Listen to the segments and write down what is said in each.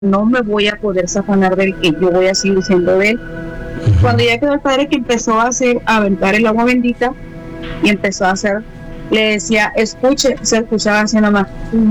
no me voy a poder zafanar del que yo voy a seguir siendo de él. Cuando ya quedó el padre que empezó a aventar el agua bendita y empezó a hacer, le decía, escuche, se escuchaba así nomás.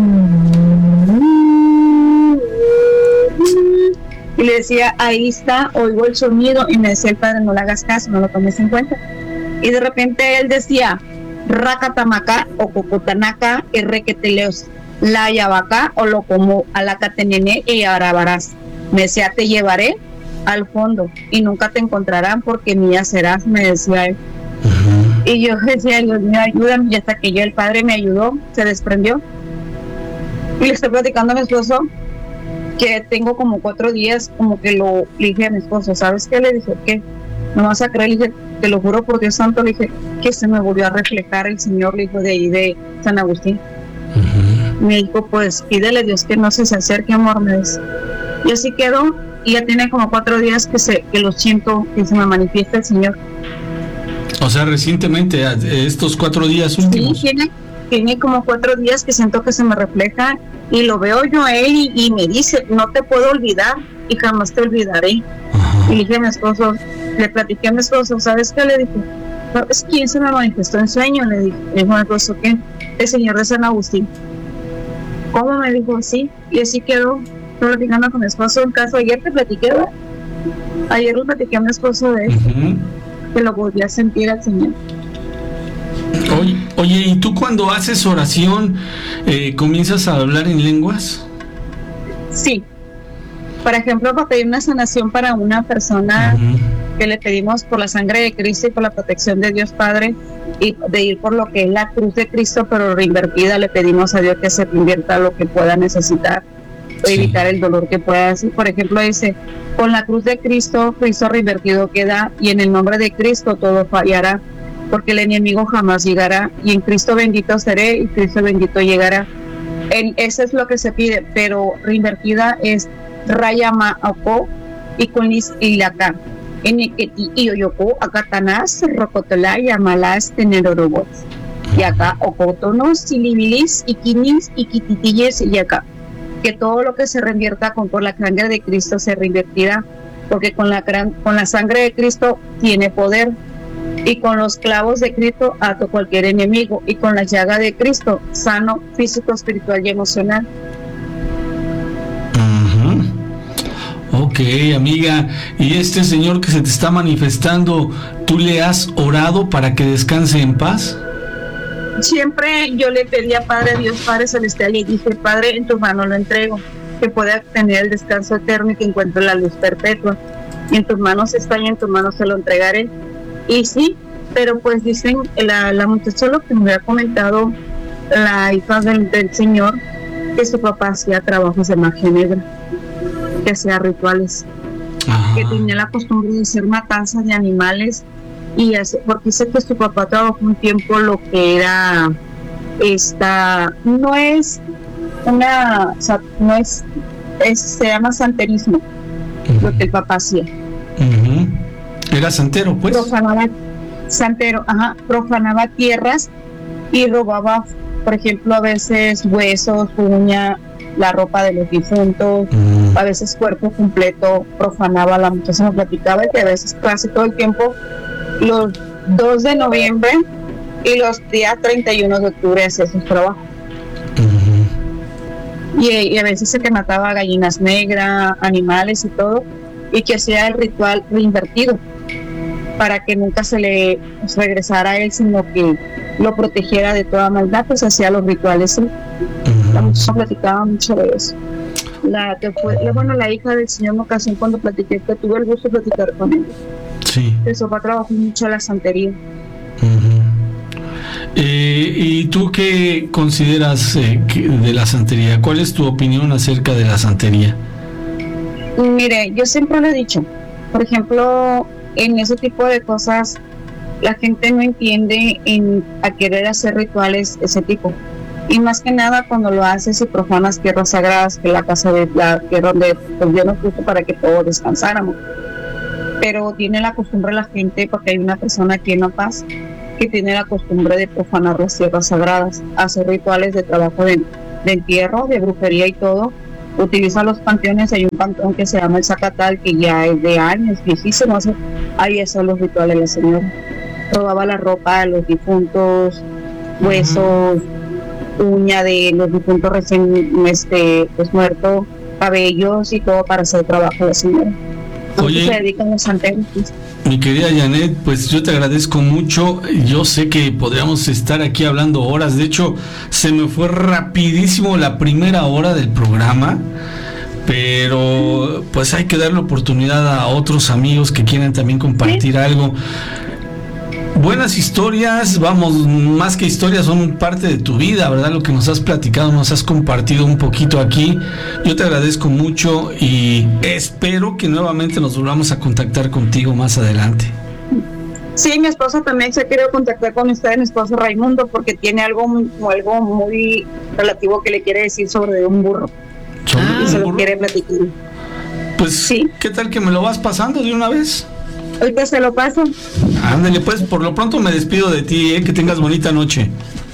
Y le decía, ahí está, oigo el sonido, y me decía el padre, no le hagas caso, no lo tomes en cuenta. Y de repente él decía, Racatamaca o Cocotanaca, Requeteleos, la Yabaca o lo como Alacatenene y Arabarás. Me decía, te llevaré al fondo y nunca te encontrarán porque mía serás, me decía él. Y yo decía, Dios mío, ayúdame, y hasta que yo, el padre me ayudó, se desprendió. Y le estoy platicando a mi esposo que tengo como 4 días, como que le dije a mi esposo, ¿sabes qué? Le dije, ¿qué? No vas a creer, le dije, te lo juro por Dios santo, le dije, que se me volvió a reflejar el Señor, le dijo, de ahí de San Agustín. Me dijo, pues pídele a Dios que no se acerque, amor, me dice. Y así quedó, y ya tiene como 4 días que lo siento, que se me manifiesta el Señor. O sea, recientemente, estos 4 días últimos. Sí, tiene como 4 días que siento que se me refleja y lo veo yo a él y me dice, no te puedo olvidar y jamás te olvidaré. Y le dije a mi esposo, le platiqué a mi esposo, ¿sabes qué? Le dije, ¿sabes quién se me manifestó en sueño? Le dije, a mi esposo, ¿qué? El Señor de San Agustín. ¿Cómo? Me dijo, sí, y así quedó. Estoy platicando con mi esposo en casa. Ayer te platiqué, ¿verdad? Ayer le platiqué a mi esposo de esto, que lo volví a sentir al Señor. Oye, ¿y tú cuando haces oración comienzas a hablar en lenguas? Sí. Por ejemplo, para pedir una sanación para una persona que le pedimos por la sangre de Cristo y por la protección de Dios Padre y de ir por lo que es la cruz de Cristo, pero reinvertida, le pedimos a Dios que se reinvierta lo que pueda necesitar, evitar el dolor que pueda hacer. Por ejemplo, dice, con la cruz de Cristo, Cristo reinvertido queda, y en el nombre de Cristo todo fallará, porque el enemigo jamás llegará, y en Cristo bendito seré, y Cristo bendito llegará. Eso es lo que se pide, pero reinvertida es Rayama Oko y Kunis Ilaka. En Iketi y Oyoko, Akatanás, Rocotola, Yamalas, Tenerorobos. Y acá, Okotonos, Silibilis, Ikinis, Ikititilles, y acá. Que todo lo que se reinvierta por la sangre de Cristo se reinvertirá, porque con la sangre de Cristo tiene poder, y con los clavos de Cristo ato cualquier enemigo, y con la llaga de Cristo sano físico, espiritual y emocional. Ok, amiga, y este Señor que se te está manifestando, ¿tú le has orado para que descanse en paz? Siempre yo le pedí a Padre Dios, Padre Celestial, y dije, Padre, en tus manos lo entrego, que pueda tener el descanso eterno y que encuentre la luz perpetua. Y en tus manos está, y en tus manos se lo entregaré. Y sí, pero pues dicen, la muchacha, lo que me había comentado la hija del Señor, que su papá hacía trabajos de magia negra, que hacía rituales, que tenía la costumbre de hacer matanzas de animales, y porque dice que su papá trabajó un tiempo lo que era se llama santerismo, lo que el papá hacía. Era santero, pues. Profanaba tierras y robaba, por ejemplo, a veces huesos, uña, la ropa de los difuntos, a veces cuerpo completo, profanaba. La muchacha me platicaba que a veces casi todo el tiempo, los 2 de noviembre y los días 31 de octubre hacía sus trabajos. Y a veces se que mataba gallinas negras, animales y todo, y que hacía el ritual reinvertido para que nunca se le regresara a él, sino que lo protegiera de toda maldad, pues hacía los rituales. ¿Sí? La muchacha platicaba mucho de eso. La hija del Señor, en ocasión cuando platiqué, que tuve el gusto de platicar con ella. Sí. Eso va a trabajar mucho la santería. ¿Y tú qué consideras de la santería? ¿Cuál es tu opinión acerca de la santería? Mire, yo siempre lo he dicho, por ejemplo, en ese tipo de cosas la gente no entiende a querer hacer rituales de ese tipo, y más que nada cuando lo haces y profanas tierras sagradas, que la casa de la tierra donde Dios nos puso para que todos descansáramos. Pero tiene la costumbre la gente, porque hay una persona aquí en La Paz que tiene la costumbre de profanar las tierras sagradas, hacer rituales de trabajo de entierro, de brujería y todo, utiliza los panteones. Hay un panteón que se llama el Zacatal, que ya es de años, viejísimo. Ahí son los rituales de la señora. Robaba la ropa de los difuntos, huesos, uña de los difuntos recién pues muertos, cabellos y todo para hacer trabajo de la señora. Oye, se dedican a los santeros. Mi querida Janet, pues yo te agradezco mucho. Yo sé que podríamos estar aquí hablando horas. De hecho, se me fue rapidísimo la primera hora del programa, pero pues hay que darle oportunidad a otros amigos que quieran también compartir algo. Buenas historias, vamos, más que historias, son parte de tu vida, ¿verdad? Lo que nos has platicado, nos has compartido un poquito aquí. Yo te agradezco mucho y espero que nuevamente nos volvamos a contactar contigo más adelante. Sí, mi esposa también se ha querido contactar con usted, mi esposo Raimundo, porque tiene algo muy relativo que le quiere decir sobre un burro. Y se lo quiere platicar. Pues, sí. ¿Qué tal que me lo vas pasando de una vez? Ahorita se lo paso. Ándale, pues, por lo pronto me despido de ti, que tengas bonita noche.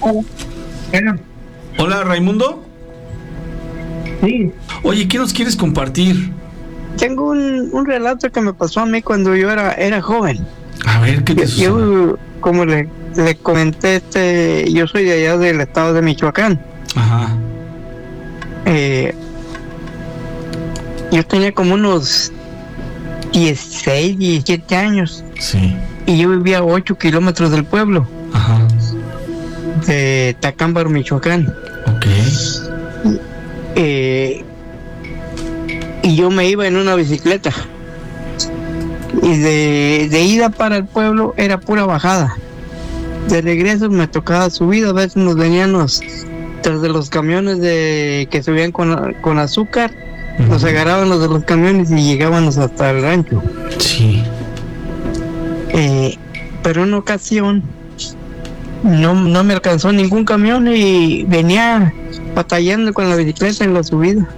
Hola, Raimundo. Sí. Oye, ¿qué nos quieres compartir? Tengo un relato que me pasó a mí cuando yo era joven. A ver, ¿qué te sucedió? Yo, como le comenté, yo soy de allá del estado de Michoacán. Ajá. Yo tenía como unos 16, 17 años. Sí. Y yo vivía a 8 kilómetros del pueblo. Ajá. De Tacámbaro, Michoacán. Ok. Y yo me iba en una bicicleta. Y de ida para el pueblo era pura bajada. De regreso me tocaba subida. A veces nos venían tras de los camiones que subían con azúcar. Nos agarraban los de los camiones y llegábamos hasta el rancho. Sí. Pero en una ocasión no me alcanzó ningún camión y venía batallando con la bicicleta en la subida.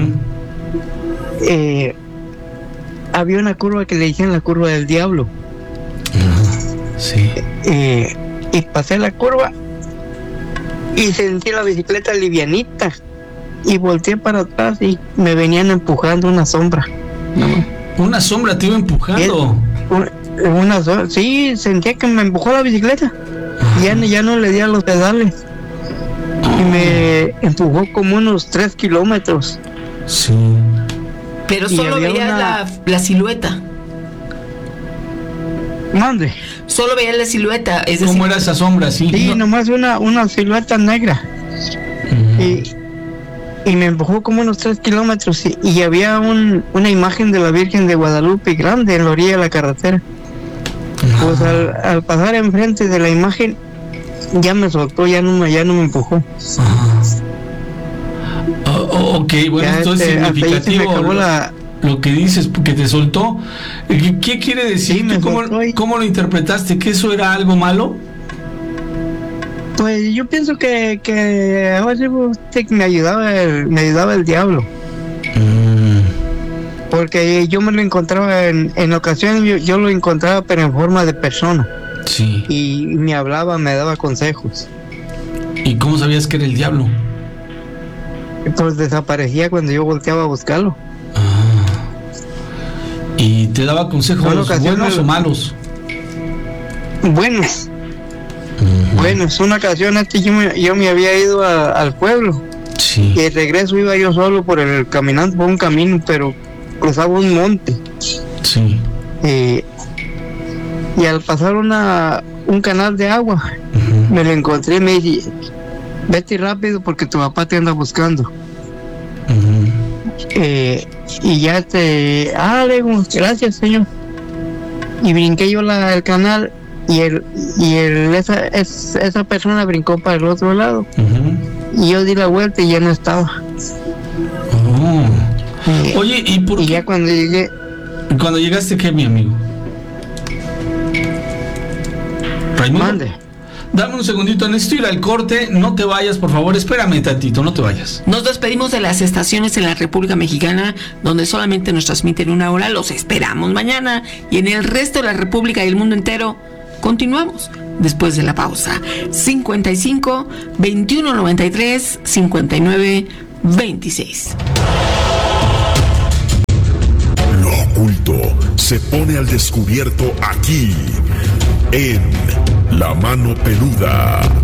Había una curva que le decían la curva del diablo. Sí. Y pasé la curva y sentí la bicicleta livianita. Y volteé para atrás y me venían empujando una sombra. ¿Una sombra te iba empujando? Sí, sentía que me empujó la bicicleta. Ya no le di a los pedales. Y me empujó como unos 3 kilómetros. Sí. Pero solo veía la silueta. ¿Mande? Solo veía la silueta. ¿Cómo era esa sombra? Sí, nomás una silueta negra. Y me empujó como unos 3 kilómetros y había una imagen de la Virgen de Guadalupe grande en la orilla de la carretera. Pues al pasar enfrente de la imagen ya me soltó, ya no me empujó. Ok, bueno, ya esto es significativo lo que dices, que te soltó. ¿Qué quiere decir? Sí, ¿Cómo lo interpretaste? ¿Que eso era algo malo? Pues yo pienso que me ayudaba el diablo. Porque yo me lo encontraba en ocasiones, yo lo encontraba pero en forma de persona. Sí. Y me hablaba, me daba consejos. ¿Y cómo sabías que era el diablo? Pues desaparecía cuando yo volteaba a buscarlo. ¿Y te daba consejos buenos o malos? Buenos. Bueno, es una ocasión antes yo me había ido al pueblo. Sí. Y de regreso iba yo solo caminando por un camino, pero cruzaba un monte. Sí. Y al pasar un canal de agua, me lo encontré y me dije, vete rápido porque tu papá te anda buscando. Y ya le digo, gracias, señor. Y brinqué yo el canal. Y esa persona brincó para el otro lado. Y yo di la vuelta y ya no estaba. Oye, ¿y por qué? Ya cuando llegué. ¿Cuando llegaste qué, mi amigo? Raimundo. Mande. Dame un segundito, necesito ir al corte. No te vayas, por favor, espérame tantito, no te vayas. Nos despedimos de las estaciones en la República Mexicana, donde solamente nos transmiten 1 hora. Los esperamos mañana. Y en el resto de la República y el mundo entero, continuamos después de la pausa. 55 21 93 59 26. oculto se pone al descubierto aquí, en La Mano Peluda.